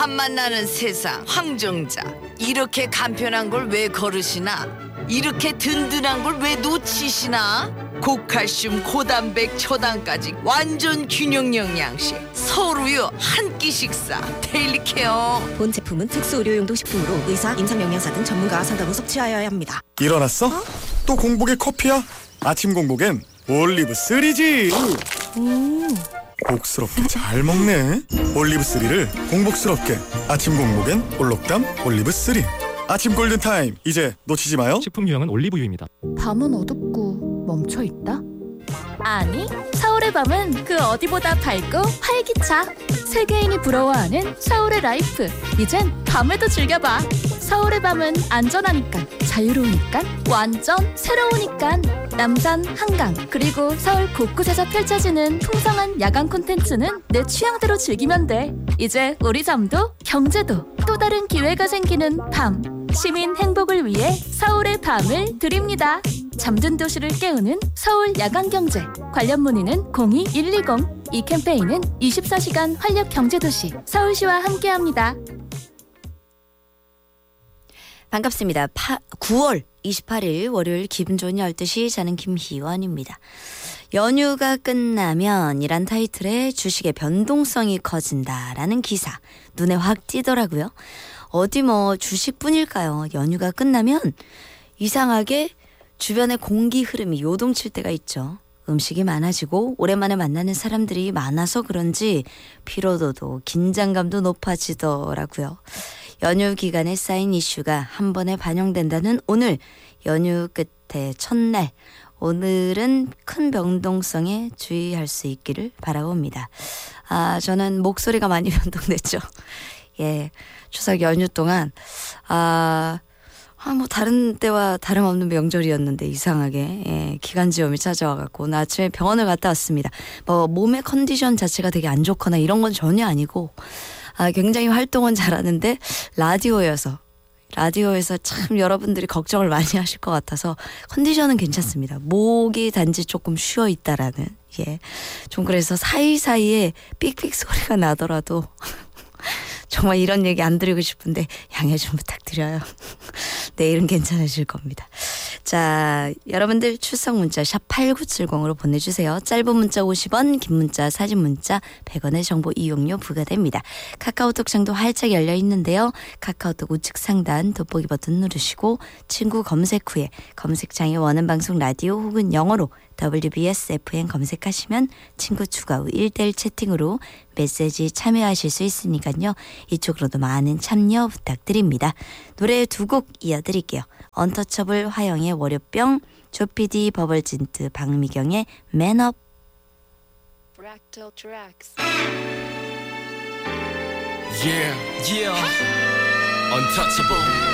밥만 나는 세상 황정자. 이렇게 간편한 걸 왜 거르시나? 이렇게 든든한 걸 왜 놓치시나? 고칼슘 고단백 초당까지 완전 균형 영양식 서울우유 한 끼 식사 데일리케어. 본 제품은 특수 의료용도 식품으로 의사, 임상영양사 등 전문가 상담 후 섭취하여야 합니다. 일어났어? 또 공복에 커피야? 아침 공복엔 올리브 3지. 복스럽게 잘 먹네. 올리브 3를 공복스럽게. 아침 공복엔 올록담 올리브 3. 아침 골든타임 이제 놓치지 마요. 식품 유형은 올리브유입니다. 밤은 어둡고 멈춰있다? 아니, 서울의 밤은 그 어디보다 밝고 활기차. 세계인이 부러워하는 서울의 라이프. 이젠 밤에도 즐겨봐. 서울의 밤은 안전하니까, 자유로우니까, 완전 새로우니까. 남산, 한강, 그리고 서울 곳곳에서 펼쳐지는 풍성한 야간 콘텐츠는 내 취향대로 즐기면 돼. 이제 우리 잠도 경제도 또 다른 기회가 생기는 밤. 시민 행복을 위해 서울의 밤을 드립니다. 잠든 도시를 깨우는 서울 야간경제. 관련 문의는 02-120. 이 캠페인은 24시간 활력 경제도시 서울시와 함께합니다. 반갑습니다. 9월 28일 월요일 기분 좋은 12시 저는 김희원입니다. 연휴가 끝나면 이란 타이틀에 주식의 변동성이 커진다라는 기사 눈에 확 띄더라고요. 어디 뭐 주식뿐일까요? 연휴가 끝나면 이상하게 주변의 공기 흐름이 요동칠 때가 있죠. 음식이 많아지고 오랜만에 만나는 사람들이 많아서 그런지 피로도도 긴장감도 높아지더라고요. 연휴 기간에 쌓인 이슈가 한 번에 반영된다는 오늘 연휴 끝의 첫날. 오늘은 큰 변동성에 주의할 수 있기를 바라봅니다. 저는 목소리가 많이 변동됐죠. 예, 추석 연휴 동안 뭐 다른 때와 다름없는 명절이었는데 이상하게 기관지염이 찾아와갖고 오늘 아침에 병원을 갔다 왔습니다. 뭐 몸의 컨디션 자체가 되게 안 좋거나 이런 건 전혀 아니고 굉장히 활동은 잘하는데 라디오에서 참 여러분들이 걱정을 많이 하실 것 같아서 컨디션은 괜찮습니다. 목이 단지 조금 쉬어 있다라는 좀 그래서 사이사이에 삑삑 소리가 나더라도 정말 이런 얘기 안 드리고 싶은데 양해 좀 부탁드려요. 내일은 괜찮으실 겁니다. 자, 여러분들 출석 문자 샵 8970으로 보내주세요. 짧은 문자 50원, 긴 문자, 사진 문자 100원의 정보 이용료 부과됩니다. 카카오톡 창도 활짝 열려 있는데요. 카카오톡 우측 상단 돋보기 버튼 누르시고 친구 검색 후에 검색창에 원하는 방송 라디오 혹은 영어로 WBS FM 검색하시면 친구 추가 후 1대1 채팅으로 메시지 참여하실 수 있으니까요. 이쪽으로도 많은 참여 부탁드립니다. 노래 두 곡 이어드릴게요. 언터처블 화영의 월요병, 조피디 버벌진트 박미경의 맨업. Yeah, untouchable.